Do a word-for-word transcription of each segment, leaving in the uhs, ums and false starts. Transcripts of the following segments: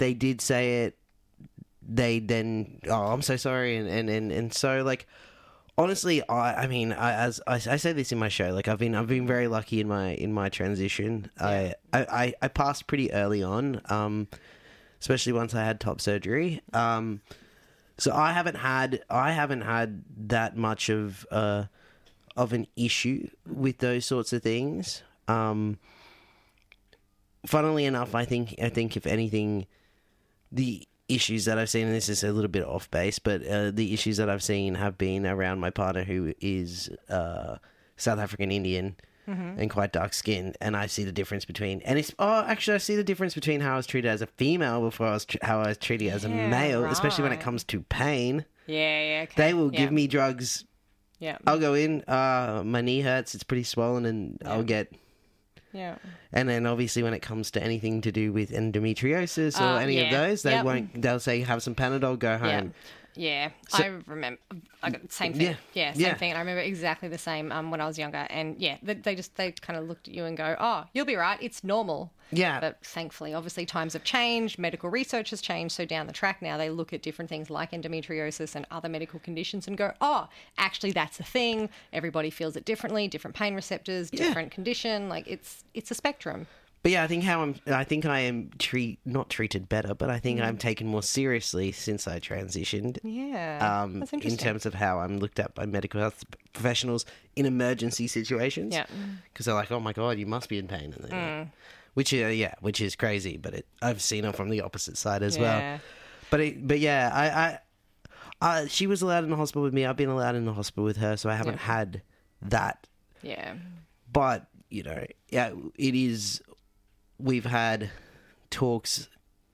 they did say it, they then, oh, I'm so sorry, and and and, and so like. Honestly, I, I mean, I, as I, I say this in my show, like I've been, I've been very lucky in my in my transition. Yeah. I, I, I passed pretty early on, um, especially once I had top surgery. Um, so I haven't had, I haven't had that much of uh, of an issue with those sorts of things. Um, funnily enough, I think, I think if anything, the issues that I've seen, and this is a little bit off base, but uh, the issues that I've seen have been around my partner, who is uh, South African Indian mm-hmm. and quite dark skinned, and I see the difference between, and it's, oh, actually I see the difference between how I was treated as a female before I was tr- how I was treated yeah, as a male, right. especially when it comes to pain. Yeah, yeah, okay. They will yeah. give me drugs. Yeah. I'll go in, uh, my knee hurts, it's pretty swollen, and yeah. I'll get... Yeah. And then obviously when it comes to anything to do with endometriosis or uh, any yeah. of those, they yep. won't, they'll say, have some Panadol, go home. Yeah. Yeah, so, I remember. I got the same thing. Yeah, yeah same yeah. thing. And I remember exactly the same um, when I was younger. And yeah, they, they just they kind of looked at you and go, "Oh, you'll be right. It's normal." Yeah. But thankfully, obviously, times have changed. Medical research has changed. So down the track now, they look at different things like endometriosis and other medical conditions and go, "Oh, actually, that's a thing. Everybody feels it differently. Different pain receptors, different yeah. condition. Like it's it's a spectrum." But yeah, I think how I'm. I think I am treat not treated better, but I think mm. I'm taken more seriously since I transitioned. Yeah, um, that's interesting. In terms of how I'm looked at by medical health professionals in emergency situations. Yeah, because they're like, "Oh my god, you must be in pain," and mm. which uh, yeah, which is crazy. But it, I've seen it from the opposite side as yeah. well. But it, but yeah, I, I, I, she was allowed in the hospital with me. I've been allowed in the hospital with her, so I haven't yeah. had that. Yeah, but you know, yeah, it is. We've had talks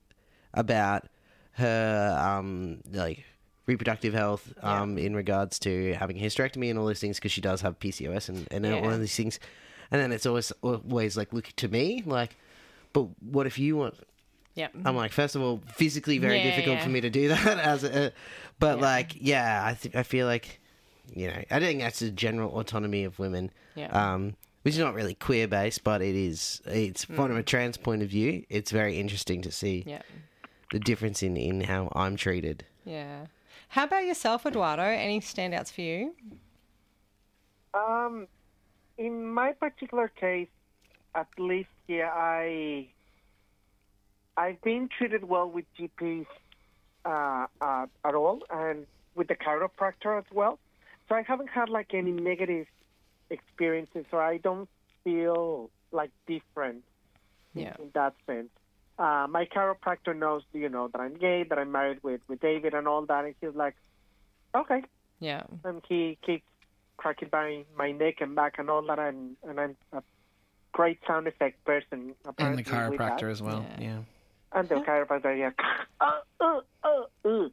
about her, um, like, reproductive health um, yeah. in regards to having a hysterectomy and all those things, because she does have P C O S and, and yeah. all of these things. And then it's always always like, look to me, like, but what if you want... Yep. I'm like, first of all, physically very yeah, difficult yeah. for me to do that. as a, But, yeah. like, yeah, I, th- I feel like, you know, I think that's the general autonomy of women. Yeah. Um, which is not really queer-based, but it is, it's mm. from a trans point of view, it's very interesting to see yeah. the difference in, in how I'm treated. Yeah. How about yourself, Eduardo? Any standouts for you? Um, in my particular case, at least, yeah, I, I've been treated well with G Ps uh, uh, at all, and with the chiropractor as well. So I haven't had, like, any negative experiences, so I don't feel like different yeah. in that sense. Uh, my chiropractor knows, you know, that I'm gay, that I'm married with, with David and all that, and he's like, okay. Yeah. And he keeps cracking my, my neck and back and all that, and, and I'm a great sound effect person. And the chiropractor as well, yeah. yeah. And the chiropractor, yeah. uh, uh, uh,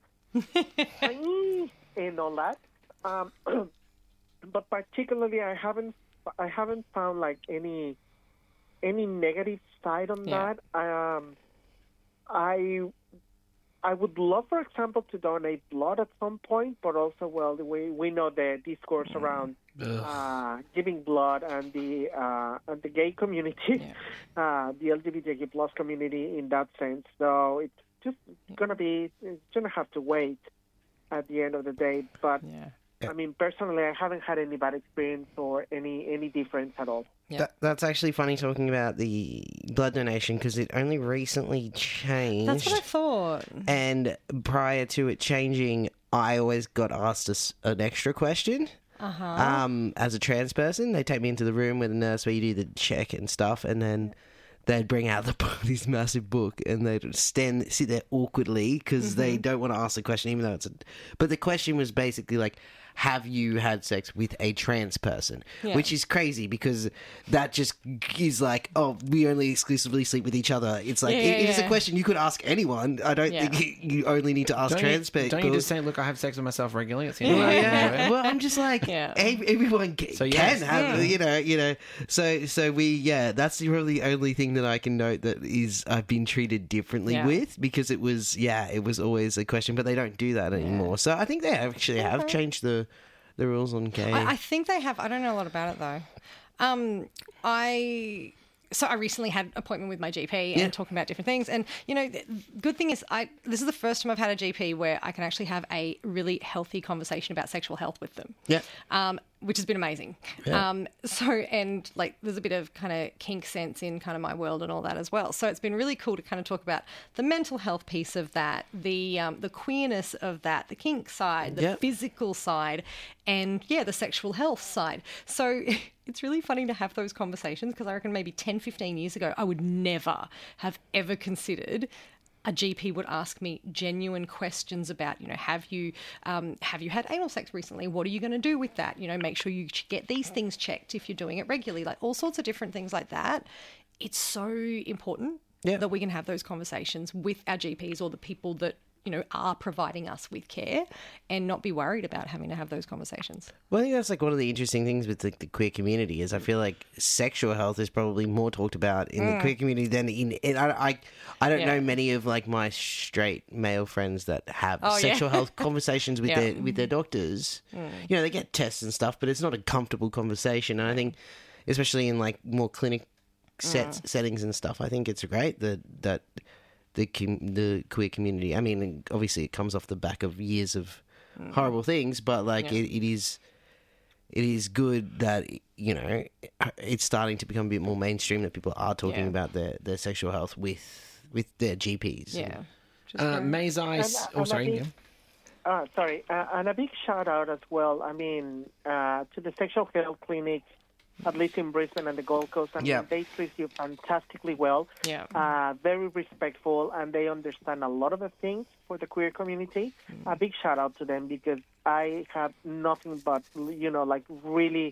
uh. and all that. Um, But particularly, I haven't, I haven't found like any, any negative side on yeah. that. Um, I, I would love, for example, to donate blood at some point, but also, well, we we know the discourse mm. around uh, giving blood and the uh, and the gay community, yeah. uh, the L G B T Q plus community in that sense. So it's just yeah. gonna be, it's gonna have to wait at the end of the day, but. Yeah. I mean, personally, I haven't had any bad experience or any, any difference at all. Yeah. That, that's actually funny talking about the blood donation, because it only recently changed. That's what I thought. And prior to it changing, I always got asked a, an extra question. Uh-huh. Um, as a trans person, they take me into the room with a nurse where you do the check and stuff, and then they'd bring out the this massive book, and they'd stand sit there awkwardly because mm-hmm. they don't want to ask the question, even though it's a... But the question was basically like, have you had sex with a trans person? Yeah. Which is crazy, because that just is like, oh, we only exclusively sleep with each other. It's like, yeah, it, yeah, it is yeah. a question you could ask anyone. I don't yeah. think you only need to ask don't trans you, people. Don't you just say, look, I have sex with myself regularly? It's the well, only way I yeah. enjoy it. Well, I'm just like, yeah. everyone can, so, yes. can have, yeah. you know, you know. So, so we, yeah, that's the really only thing that I can note that is I've been treated differently yeah. with, because it was, yeah, it was always a question, but they don't do that anymore. Yeah. So I think they actually have okay. changed the the rules on gay. I, I think they have. I don't know a lot about it though. Um, I so I recently had an appointment with my G P Yeah. and talking about different things. And, you know, the good thing is I this is the first time I've had a G P where I can actually have a really healthy conversation about sexual health with them. Yeah. Um, which has been amazing. Yeah. Um, so, and like there's a bit of kind of kink sense in kind of my world and all that as well. So it's been really cool to kind of talk about the mental health piece of that, the um, the queerness of that, the kink side, the Yep. physical side, and yeah, the sexual health side. So it's really funny to have those conversations because I reckon maybe ten, fifteen years ago, I would never have ever considered a G P would ask me genuine questions about, you know, have you um, have you had anal sex recently? What are you going to do with that? You know, make sure you get these things checked if you're doing it regularly, like all sorts of different things like that. It's so important Yeah. that we can have those conversations with our G Ps or the people that, you know, are providing us with care and not be worried about having to have those conversations. Well, I think that's like one of the interesting things with the, the queer community is I feel like sexual health is probably more talked about in the queer community than in. in I, I I don't Yeah. know many of like my straight male friends that have Oh, yeah. sexual health conversations with Yeah. their with their doctors. You know, they get tests and stuff, but it's not a comfortable conversation. And I think, especially in like more clinic sets settings and stuff, I think it's great that that. The com- the queer community. I mean, obviously, it comes off the back of years of horrible things, but like Yeah. it, it is, it is good that you know it's starting to become a bit more mainstream that people are talking Yeah. about their, their sexual health with with their G Ps. Yeah. Which is Uh, great. May's Ice. And, uh, Oh, and sorry. I Yeah. think- Uh, sorry, uh, and a big shout out as well. I mean, uh, to the sexual health clinic, at least in Brisbane and the Gold Coast. I mean, Yeah. they treat you fantastically well. Yeah. Uh, very respectful, and they understand a lot of the things for the queer community. A big shout out to them because I have nothing but, you know, like really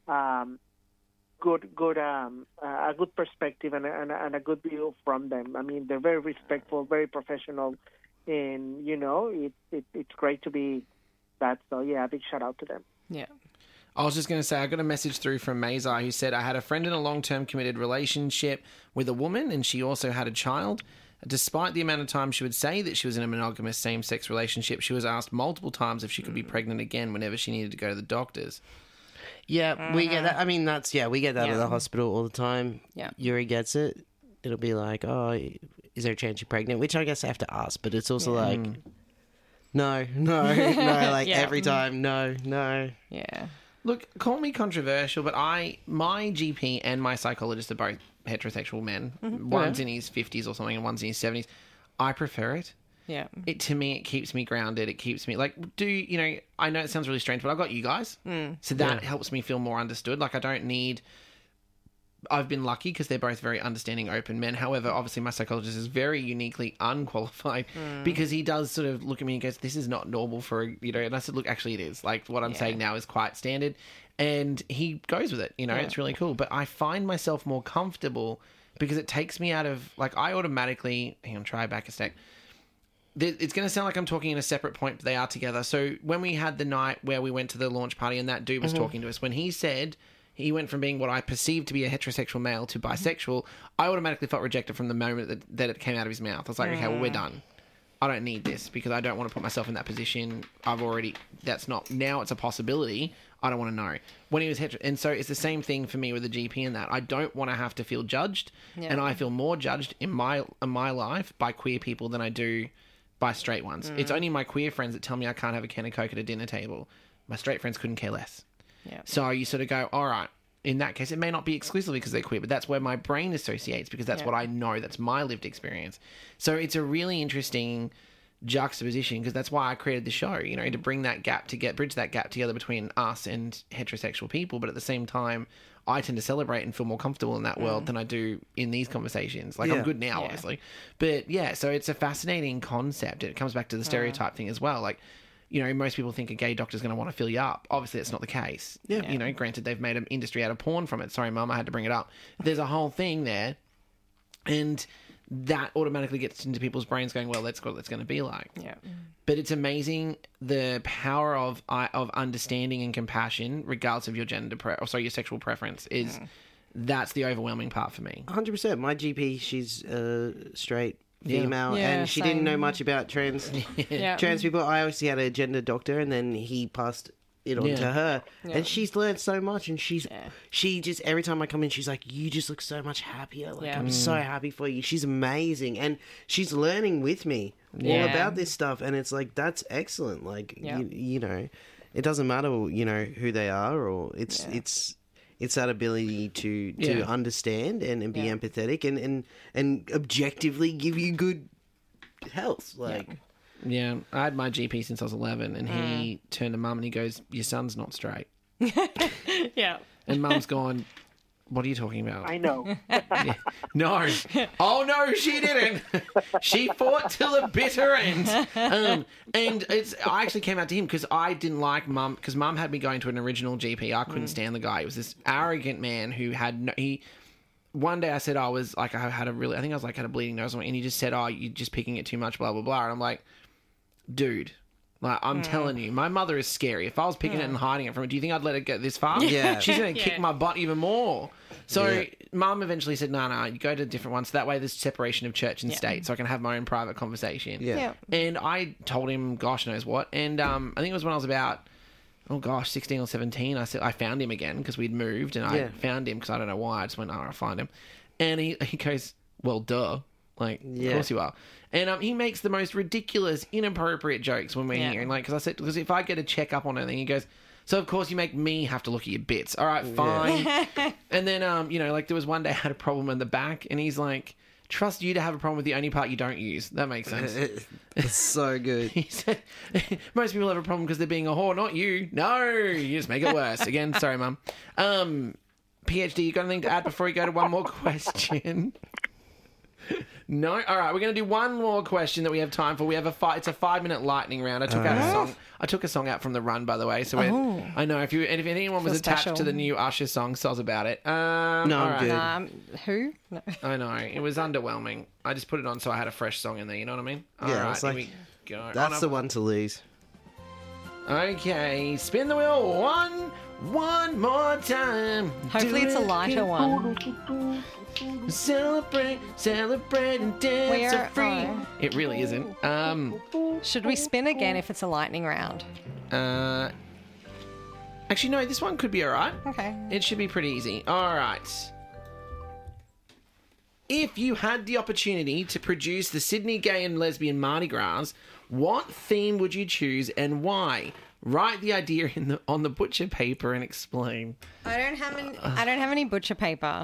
um, good, good, um, uh, a good perspective and a, and, a, and a good view from them. I mean, they're very respectful, very professional. And, you know, it, it, it's great to be that. So, yeah, a big shout out to them. Yeah. I was just going to say, I got a message through from Mazai who said, I had a friend in a long-term committed relationship with a woman and she also had a child. Despite the amount of time she would say that she was in a monogamous same-sex relationship, she was asked multiple times if she could be pregnant again whenever she needed to go to the doctors. Yeah, we get that. I mean, that's yeah, we get that Yeah. at the hospital all the time. Yeah. Yuri gets it. It'll be like, oh, is there a chance you're pregnant? Which I guess I have to ask, but it's also like, no, no, no. Like Yeah. every time, no, no. Yeah. Look, call me controversial, but I, my G P and my psychologist are both heterosexual men. One's in his fifties or something and one's in his seventies. I prefer it. Yeah. It to me, it keeps me grounded. It keeps me like, do you know? I know it sounds really strange, but I've got you guys, so that helps me feel more understood. Like I don't need. I've been lucky because they're both very understanding, open men. However, obviously, my psychologist is very uniquely unqualified because he does sort of look at me and goes, "This is not normal for a, you know." And I said, "Look, actually, it is. Like what I'm saying now is quite standard," and he goes with it. You know, it's really cool. But I find myself more comfortable because it takes me out of like I automatically. Hang on, try back a step. It's going to sound like I'm talking in a separate point, but they are together. So when we had the night where we went to the launch party and that dude was talking to us, when he said he went from being what I perceived to be a heterosexual male to bisexual, I automatically felt rejected from the moment that, that it came out of his mouth. I was like, okay, well, we're done. I don't need this because I don't want to put myself in that position. I've already, that's not, now it's a possibility. I don't want to know. When he was hetero, and so it's the same thing for me with the G P and that. I don't want to have to feel judged, Yeah. and I feel more judged in my in my life by queer people than I do by straight ones. It's only my queer friends that tell me I can't have a can of Coke at a dinner table. My straight friends couldn't care less. Yeah. So you sort of go, all right, in that case, it may not be exclusively because they're queer, but that's where my brain associates because that's Yeah. what I know. That's my lived experience. So it's a really interesting juxtaposition because that's why I created the show, you know, to bring that gap, to get bridge that gap together between us and heterosexual people. But at the same time, I tend to celebrate and feel more comfortable in that world than I do in these conversations. Like, Yeah. I'm good now, Yeah. obviously. But yeah, so it's a fascinating concept. It comes back to the stereotype thing as well. Like, you know, most people think a gay doctor's going to want to fill you up. Obviously, that's not the case. Yeah. You know, granted, they've made an industry out of porn from it. Sorry, Mum, I had to bring it up. There's a whole thing there. And that automatically gets into people's brains going, well, that's what it's going to be like. Yeah. But it's amazing the power of uh, of understanding and compassion, regardless of your gender, pre- or sorry, your sexual preference, is that's the overwhelming part for me. one hundred percent. My G P, she's uh, straight Yeah. female, Yeah, and she didn't know same. much about trans Yeah. trans people. I obviously had a gender doctor, and then he passed it onto Yeah. her, Yeah. and she's learned so much. And she's Yeah. she just every time I come in, she's like, "You just look so much happier. Like Yeah. I'm so happy for you." She's amazing, and she's learning with me all Yeah. about this stuff, and it's like that's excellent. Like Yeah. you, you know, it doesn't matter, you know, who they are, or it's Yeah. it's. It's that ability to, to Yeah. understand and, and be Yeah. empathetic and, and, and objectively give you good health. Like, Yeah, I had my G P since I was eleven, and he turned to mum and he goes, "Your son's not straight." Yeah. And mum's gone, "What are you talking about?" I know. Yeah. No. Oh, no, she didn't. She fought till the bitter end. Um, and it's. I actually came out to him because I didn't like mum, because mum had me going to an original G P. I couldn't stand the guy. It was this arrogant man who had no. He. One day I said I was like, I had a really. I think I was like, had a bleeding nose, and he just said, "Oh, you're just picking it too much, blah, blah, blah." And I'm like, dude. Like, I'm telling you, my mother is scary. If I was picking it and hiding it from her, do you think I'd let it get this far? Yeah. She's going to kick Yeah. my butt even more. So Yeah. mum eventually said, no, no, you go to different ones. That way there's separation of church and Yeah. state, so I can have my own private conversation. Yeah. Yeah. And I told him, gosh knows what. And um, I think it was when I was about, oh gosh, sixteen or seventeen, I said I found him again because we'd moved, and I Yeah. found him because I don't know why. I just went, oh, I'll find him. And he, he goes, well, duh. Like, Yeah. of course you are. And um, he makes the most ridiculous, inappropriate jokes when we're Yeah. here. And like, because I said, because if I get a check up on anything, he goes, so of course you make me have to look at your bits. All right, fine. And then, um, you know, like there was one day I had a problem in the back, and he's like, trust you to have a problem with the only part you don't use. That makes sense. It's so good. He said, most people have a problem because they're being a whore, not you. No, you just make it worse. Again, sorry, Mum. Um, PhD, you got anything to add before we go to one more question? No? All right, we're going to do one more question that we have time for. We have a five, it's a five-minute lightning round. I took out a song. I took a song out from the Run, by the way. So we're, Oh. I know if you and if anyone was Feel attached special. to the new Usher song, soz about it. Um, No, all I'm right. good. Um, who? No. I know it was underwhelming. I just put it on so I had a fresh song in there. You know what I mean? All Yeah, right, it's like- here we go. That's Oh, the no. one to lose. Okay, spin the wheel one, one more time. Hopefully Do it's a it lighter again. one. Celebrate, celebrate and dance Where so free. are- It really isn't. Um, Should we spin again if it's a lightning round? uh, actually, no, this one could be all right. Okay. It should be pretty easy. All right. If you had the opportunity to produce the Sydney Gay and Lesbian Mardi Gras, what theme would you choose and why? Write the idea in the, on the butcher paper and explain. I don't have any. I don't have any butcher paper.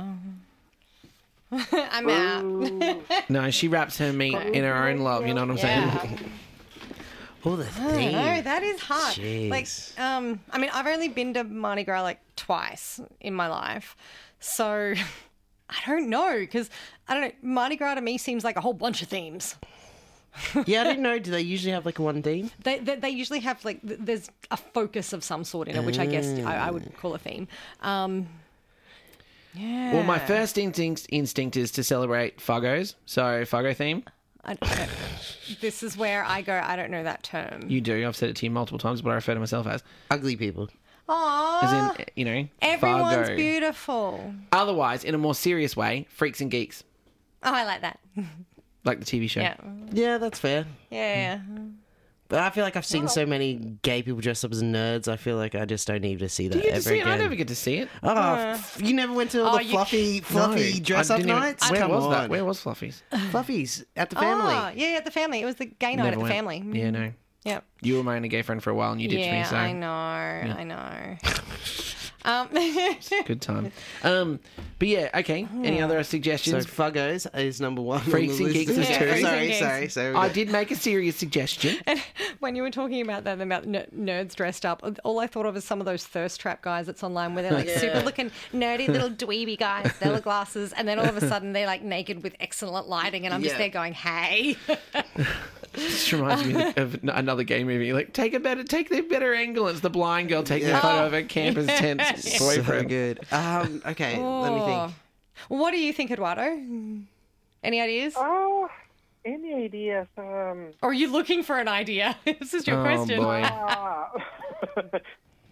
I'm out. No, she wraps her meat in her own love. You know what I'm Yeah. saying? Oh, the I don't theme. know, that is hard. Jeez. Like, um, I mean, I've only been to Mardi Gras like twice in my life, so I don't know because I don't know. Mardi Gras to me seems like a whole bunch of themes. Yeah, I didn't know. Do they usually have like one theme? They, they they usually have like th- there's a focus of some sort in it, which I guess I, I would call a theme. Um, yeah. Well, my first instinct instinct is to celebrate Fuggos. So, Fuggo theme. I, I don't, this is where I go. I don't know that term. You do. I've said it to you multiple times, what I refer to myself as. Ugly people. Aww. As in, you know, Everyone's Fargo. beautiful. Otherwise, in a more serious way, Freaks and Geeks. Oh, I like that. Like the T V show. Yeah. Yeah, that's fair. Yeah. But I feel like I've seen so many gay people dressed up as nerds. I feel like I just don't need to see that Do you get ever to see it? again. I never get to see it. Oh, f- you never went to all Oh, the you- fluffy, fluffy No, dress I up didn't even- nights? Where Come was on. that? Where was Fluffies? Fluffies at the family. Oh, yeah, yeah, at the family. It was the gay night Never at the went. family. Yeah, no. Yep. You were my only gay friend for a while, and you ditched Yeah, me. So I know. I know. um, good time. Um, but yeah, okay. Any other So suggestions? Fuggos is number one. on Freaks the and list. Geeks is Yeah, two. Freaks and Sorry, Geeks. sorry, sorry. I did make a serious suggestion. when you were talking about that, about n- nerds dressed up, all I thought of is some of those thirst trap guys that's online where they're like super looking nerdy little dweeby guys, their glasses, and then all of a sudden they're like naked with excellent lighting, and I'm just Yeah. there going, "Hey." This reminds me of of another gay movie. Like, take a better, take the better angle. It's the blind girl taking Yeah. a photo of her camper's tent So boyfriend. good. Um, okay, let me Oh. think. What do you think, Eduardo? Any ideas? Oh, any ideas? Um, Or are you looking for an idea? This is your Oh, question. boy. uh,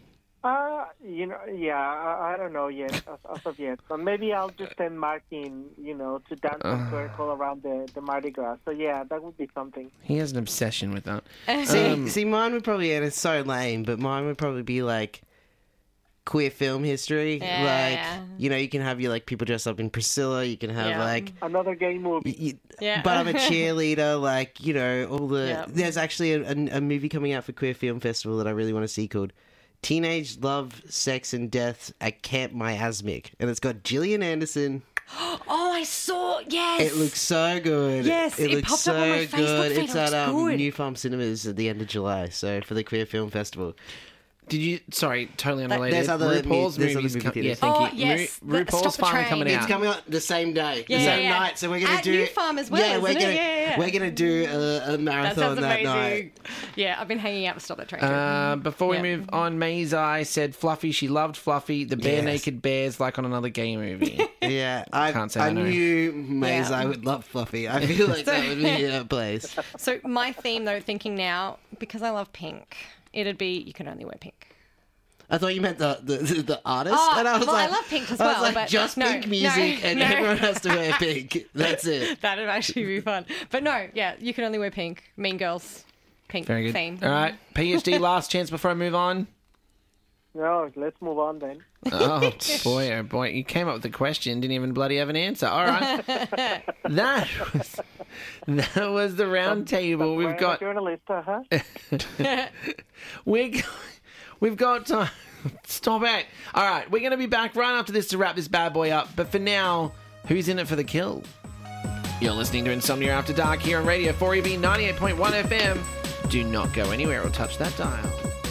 Uh, you know, yeah, I, I don't know yet, as, as of yet. But maybe I'll just send Mark in, you know, to dance a circle around the, the Mardi Gras. So, yeah, that would be something. He has an obsession with that. See, Um, see, mine would probably, and it's so lame, but mine would probably be like queer film history. Yeah, like, yeah. you know, you can have your like people dressed up in Priscilla. You can have Yeah. like, Another gay movie. y- y- Yeah. but I'm a cheerleader. Like, you know, all the. Yeah. There's actually a, a, a movie coming out for Queer Film Festival that I really want to see called Teenage Love, Sex, and Death at Camp Miasmic, and it's got Gillian Anderson. Oh, I saw. Yes. It looks so good. Yes, it, it looks popped so up on my Facebook good. feed. It's It looks at um, good. New Farm Cinemas at the end of July. So for the Queer Film Festival. Did you? Sorry, totally unrelated. There's other RuPaul's mu- there's movies. other movie com- yeah, theaters. thank Oh, you. yes, Ru- the- RuPaul's Stop the finally Train. coming It's out. coming out the same day, Yeah, the yeah, same yeah. night. So we're gonna At do New Farm as well, Yeah, we're isn't it? gonna Yeah, yeah, yeah. we're gonna do a, a That marathon sounds that, amazing. night. Yeah, I've been hanging out with Stop That Train. too. Uh, before we Yeah. move on, Maisai said Fluffy. She loved Fluffy. The bare Yes. naked bears, like on another gay movie. Yeah, I, Can't say I I know. knew Maze Yeah. I would love Fluffy. I feel like that would be a place. So my theme, though, thinking now, because I love pink, it'd be you can only wear pink. I thought you meant the the, the artist, Oh, and I was well, I like, love pink as I was well, like, but just no, pink no, music, and no. everyone has to wear pink. That's it. That'd actually be fun. But no, yeah, you can only wear pink. Mean Girls, pink Very good. theme. All right, P H D. Last chance before I move on. No, let's move on then. Oh boy, oh boy! You came up with a question, didn't even bloody have an answer. All right, that was that was the round table. We've I'm a got journalist, huh? we're go- we've got time. Stop it! All right, we're going to be back right after this to wrap this bad boy up. But for now, who's in it for the kill? You're listening to Insomnia After Dark here on Radio four E B ninety-eight point one F M. Do not go anywhere or touch that dial.